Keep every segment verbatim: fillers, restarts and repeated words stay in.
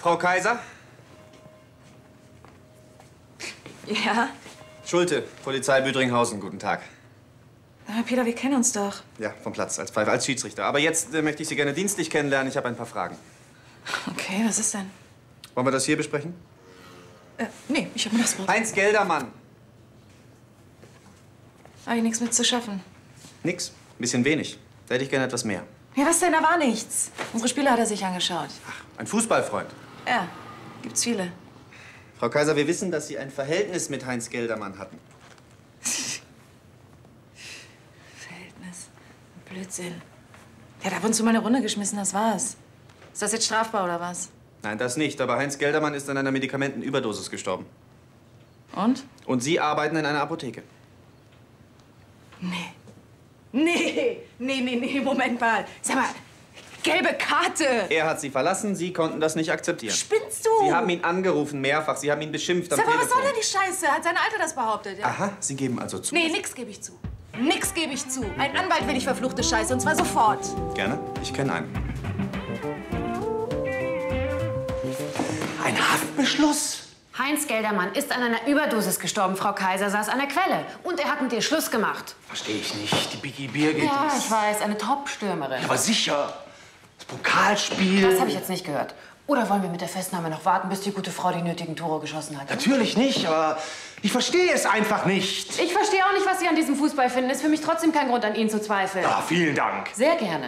Frau Kaiser? Ja? Schulte, Polizei Büdringhausen, guten Tag. Aber Peter, wir kennen uns doch. Ja, vom Platz, als Pfeife, als Schiedsrichter. Aber jetzt äh, möchte ich Sie gerne dienstlich kennenlernen. Ich habe ein paar Fragen. Okay, was ist denn? Wollen wir das hier besprechen? Äh, nee, ich habe mir das Wort. Heinz Geldermann. Habe ich nichts mit zu schaffen. Nix, ein bisschen wenig. Da hätte ich gerne etwas mehr. Ja, was denn? Da war nichts. Unsere Spiele hat er sich angeschaut. Ach, ein Fußballfreund. Ja, gibt's viele. Frau Kaiser, wir wissen, dass Sie ein Verhältnis mit Heinz Geldermann hatten. Verhältnis? Blödsinn. Der hat ab und zu mal eine Runde geschmissen, das war's. Ist das jetzt strafbar oder was? Nein, das nicht. Aber Heinz Geldermann ist an einer Medikamentenüberdosis gestorben. Und? Und Sie arbeiten in einer Apotheke. Nee. Nee, nee, nee, nee, Moment mal. Sag mal, gelbe Karte. Er hat Sie verlassen, Sie konnten das nicht akzeptieren. Spinnst du? Sie haben ihn angerufen, mehrfach. Sie haben ihn beschimpft am Sag mal, Telefon. was soll denn die Scheiße? Hat sein Alter das behauptet, ja? Aha, Sie geben also zu. Nee, nix gebe ich zu. Nix gebe ich zu. Ein Anwalt will ich verfluchte Scheiße, und zwar sofort. Gerne. Ich kenne einen. Ein Haftbeschluss? Heinz Geldermann ist an einer Überdosis gestorben, Frau Kaiser saß an der Quelle. Und er hat mit ihr Schluss gemacht. Verstehe ich nicht. Die Biggie Birgit Ja, ist... ich weiß, eine Top-Stürmerin. Ja, aber sicher. Das Pokalspiel... Das habe ich jetzt nicht gehört. Oder wollen wir mit der Festnahme noch warten, bis die gute Frau die nötigen Tore geschossen hat? Natürlich nicht, aber ich verstehe es einfach nicht. Ich verstehe auch nicht, was Sie an diesem Fußball finden. Ist für mich trotzdem kein Grund, an Ihnen zu zweifeln. Ah, vielen Dank. Sehr gerne.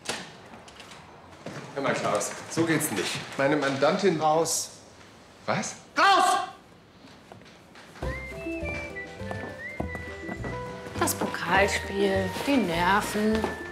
Hör mal, Klaus, so geht's nicht. Meine Mandantin... Raus. Was? Raus! Das Pokalspiel, die Nerven.